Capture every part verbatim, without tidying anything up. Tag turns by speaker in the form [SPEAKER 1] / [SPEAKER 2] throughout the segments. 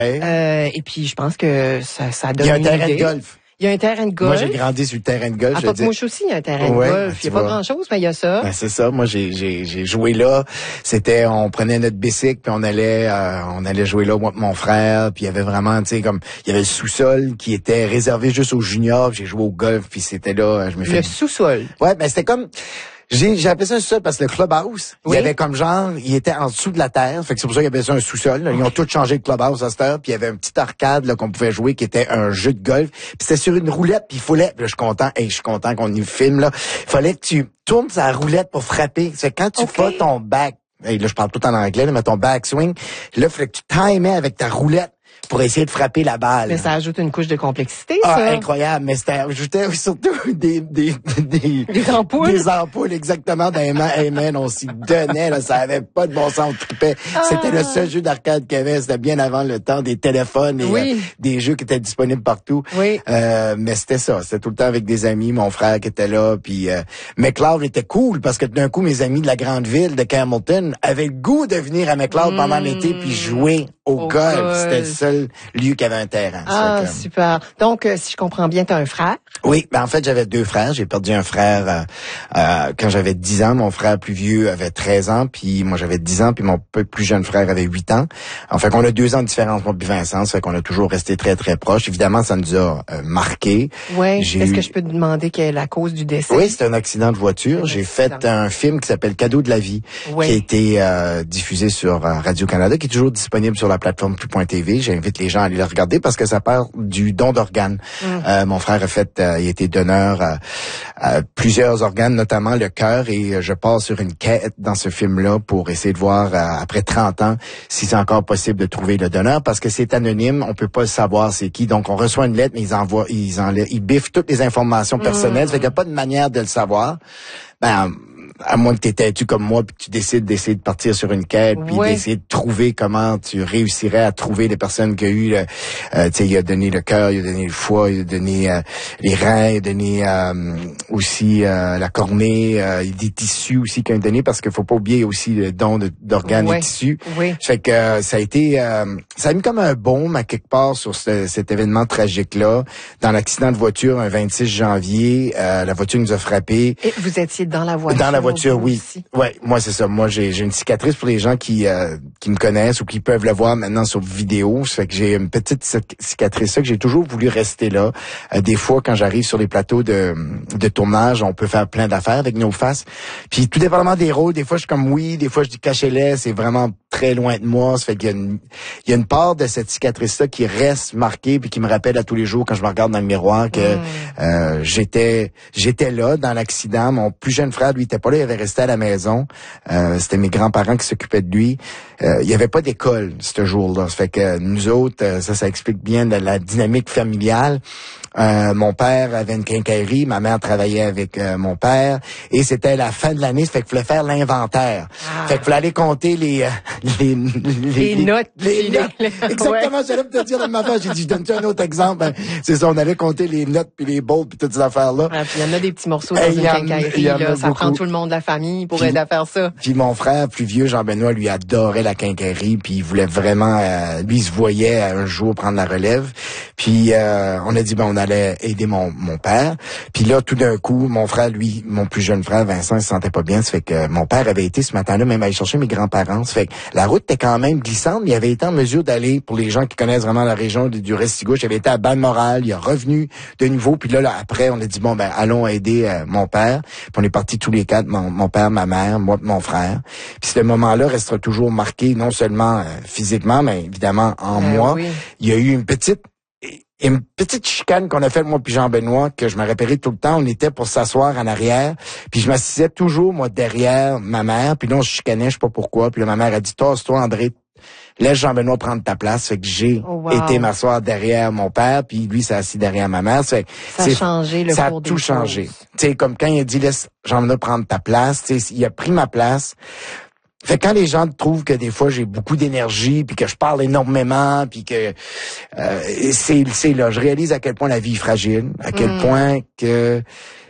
[SPEAKER 1] Euh, et puis, je pense que ça, ça donne
[SPEAKER 2] Il y a un
[SPEAKER 1] une
[SPEAKER 2] terrain
[SPEAKER 1] idée.
[SPEAKER 2] de golf.
[SPEAKER 1] Il y a un terrain de golf.
[SPEAKER 2] Moi, j'ai grandi sur le terrain de golf.
[SPEAKER 1] À Pocmouche aussi, il y a un terrain
[SPEAKER 2] ouais,
[SPEAKER 1] de golf. Il n'y a pas grand-chose, mais il y a ça.
[SPEAKER 2] Ben, c'est ça. Moi, j'ai, j'ai, j'ai joué là. C'était, on prenait notre bicycle, puis on allait, euh, on allait jouer là, moi, mon frère. Puis il y avait vraiment, tu sais, comme, il y avait le sous-sol qui était réservé juste aux juniors. J'ai joué au golf, puis c'était là. Je me fais...
[SPEAKER 1] Le sous-sol.
[SPEAKER 2] Ouais, ben c'était comme. J'ai, j'ai appelé ça un sous-sol parce que le clubhouse,
[SPEAKER 1] oui.
[SPEAKER 2] il y avait comme genre, il était en dessous de la terre, fait que c'est pour ça qu'il y avait ça un sous-sol. Là. Ils ont tout changé le clubhouse à cette heure, puis il y avait un petit arcade là qu'on pouvait jouer qui était un jeu de golf. Puis c'était sur une roulette, puis il fallait, puis là, je suis content, hey, je suis content qu'on y filme là. Il fallait que tu tournes sa roulette pour frapper. C'est quand tu
[SPEAKER 1] okay.
[SPEAKER 2] fais ton back, hey, là je parle tout en anglais, là, mais ton backswing, là il fallait que tu timais avec ta roulette pour essayer de frapper la balle.
[SPEAKER 1] Mais ça ajoute une couche de complexité,
[SPEAKER 2] ah,
[SPEAKER 1] ça.
[SPEAKER 2] Incroyable. Mais c'était ajoutait surtout des, des, des,
[SPEAKER 1] des ampoules.
[SPEAKER 2] Des ampoules, exactement, dans les mains. Hey man, on s'y donnait, là. Ça avait pas de bon sens, on tripait. Ah. C'était le seul jeu d'arcade qu'il y avait. C'était bien avant le temps des téléphones et
[SPEAKER 1] oui.
[SPEAKER 2] euh, des jeux qui étaient disponibles partout.
[SPEAKER 1] Oui.
[SPEAKER 2] Euh, mais c'était ça. C'était tout le temps avec des amis, mon frère qui était là. Puis, euh, McLeod était cool parce que d'un coup, mes amis de la grande ville de Campbellton avaient le goût de venir à McLeod mmh. pendant l'été puis jouer au, au golf. golf. C'était le seul lieu qui avait un terrain.
[SPEAKER 1] Ah, ça, super. Donc, euh, si je comprends bien, tu as un frère?
[SPEAKER 2] Oui, ben en fait, j'avais deux frères. J'ai perdu un frère euh, euh, quand j'avais dix ans. Mon frère plus vieux avait treize ans, puis moi j'avais dix ans, puis mon plus jeune frère avait huit ans. En fait, qu'on a deux ans de différence, moi puis Vincent. Ça fait qu'on a toujours resté très, très proches. Évidemment, ça nous a euh, marqué.
[SPEAKER 1] Oui. Est-ce eu... que je peux te demander quelle est la cause du décès?
[SPEAKER 2] Oui, c'était un accident de voiture. J'ai fait un film qui s'appelle Cadeau de la vie, oui. qui a été euh, diffusé sur euh, Radio-Canada, qui est toujours disponible sur la plateforme plus point t v. J'invite les gens à aller le regarder parce que ça parle du don d'organes. Mm. Euh, mon frère a fait, euh, il a été donneur à, à plusieurs organes, notamment le cœur, et euh, je pars sur une quête dans ce film-là pour essayer de voir, euh, après trente ans, si c'est encore possible de trouver le donneur, parce que c'est anonyme, on peut pas savoir c'est qui. Donc, on reçoit une lettre, mais ils envoient, ils enlèvent, ils biffent toutes les informations personnelles, mm. ça fait qu'il n'y a pas de manière de le savoir. Ben, à moins que tu aies têtu comme moi, puis que tu décides d'essayer de partir sur une quête, puis oui. d'essayer de trouver comment tu réussirais à trouver les personnes qui ont eu, le, euh, tu sais, il a donné le cœur, il a donné le foie, il a donné euh, les reins, il a donné euh, aussi euh, la cornée, euh, des tissus aussi qu'il a donné, parce qu'il faut pas oublier aussi le don de, d'organes
[SPEAKER 1] oui.
[SPEAKER 2] et tissus.
[SPEAKER 1] Oui.
[SPEAKER 2] Fait que euh, ça a été, euh, ça a mis comme un baume à quelque part sur ce, cet événement tragique-là. Dans l'accident de voiture, un vingt-six janvier, euh, la voiture nous a frappé.
[SPEAKER 1] Et vous étiez dans la voiture?
[SPEAKER 2] Dans la voiture. Oui,
[SPEAKER 1] aussi.
[SPEAKER 2] ouais, moi c'est ça. Moi j'ai j'ai une cicatrice pour les gens qui euh, qui me connaissent ou qui peuvent le voir maintenant sur vidéo. Ça fait que j'ai une petite cicatrice ça que j'ai toujours voulu rester là. Euh, des fois quand j'arrive sur les plateaux de de tournage, on peut faire plein d'affaires avec nos faces. Puis tout dépendamment des rôles, des fois je suis comme oui, des fois je dis cachez-les, c'est vraiment très loin de moi. Ça fait qu'il y a une il y a une part de cette cicatrice là qui reste marquée puis qui me rappelle à tous les jours quand je me regarde dans le miroir que mmh. euh, j'étais j'étais là dans l'accident. Mon plus jeune frère lui était pas là. Il avait resté à la maison. Euh, c'était mes grands-parents qui s'occupaient de lui. Euh, il n'y avait pas d'école ce jour-là. Ça fait que nous autres, euh, ça, ça explique bien la, la dynamique familiale. Euh, mon père avait une quincaillerie, ma mère travaillait avec euh, mon père, et c'était la fin de l'année, ça fait qu'il fallait faire l'inventaire. Ah. Fait qu'il fallait aller compter les les
[SPEAKER 1] les, les notes,
[SPEAKER 2] les, les notes. Les... Exactement, ouais. J'allais te dire dans ma face, j'ai dit, je donne-tu un autre exemple. Ben, c'est ça, on allait compter les notes puis les bowls puis toutes ces affaires-là.
[SPEAKER 1] Ah, puis il y en a des petits morceaux dans hey, une quincaillerie, là, ça prend tout le monde de la famille pour puis, aider à faire ça.
[SPEAKER 2] Puis mon frère plus vieux, Jean-Benoît, lui adorait la quincaillerie, puis il voulait vraiment, euh, lui il se voyait un jour prendre la relève. Puis euh, on a dit ben on allait aider mon mon père. Puis là tout d'un coup, mon frère lui, mon plus jeune frère Vincent, il se sentait pas bien, ça fait que mon père avait été ce matin-là même aller chercher mes grands-parents. Ça fait que la route était quand même glissante, mais il avait été en mesure d'aller, pour les gens qui connaissent vraiment la région du, du Restigouche, il avait été à Balmoral, il est revenu de nouveau. Puis là, là après on a dit bon ben allons aider euh, mon père. Puis on est partis tous les quatre, mon, mon père, ma mère, moi, mon frère. Puis ce moment-là restera toujours marqué non seulement euh, physiquement, mais évidemment en
[SPEAKER 1] euh,
[SPEAKER 2] moi.
[SPEAKER 1] Oui.
[SPEAKER 2] Il y a eu une petite une petite chicane qu'on a fait moi puis Jean-Benoît, que je me rappellerai tout le temps. On était pour s'asseoir en arrière, puis je m'assisais toujours moi derrière ma mère, puis là on se chicanait, je sais pas pourquoi. Puis là ma mère a dit tasse-toi André, laisse Jean-Benoît prendre ta place. Fait que j'ai oh, wow. été m'asseoir derrière mon père, puis lui s'est assis derrière ma mère. Ça,
[SPEAKER 1] ça a changé le
[SPEAKER 2] ça
[SPEAKER 1] cours
[SPEAKER 2] a tout
[SPEAKER 1] des
[SPEAKER 2] changé.
[SPEAKER 1] choses.
[SPEAKER 2] Tu sais, comme quand il a dit laisse Jean-Benoît prendre ta place, tu sais, il a pris ma place. Fait que quand les gens trouvent que des fois j'ai beaucoup d'énergie, puis que je parle énormément, puis que euh, c'est c'est là, je réalise à quel point la vie est fragile, à quel mmh. point que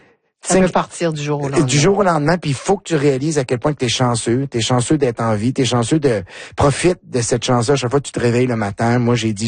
[SPEAKER 1] ça peut partir du jour au lendemain.
[SPEAKER 2] Du jour au lendemain, puis il faut que tu réalises à quel point que t'es chanceux, t'es chanceux d'être en vie, t'es chanceux de profite de cette chance-là. Chaque fois que tu te réveilles le matin, moi j'ai dit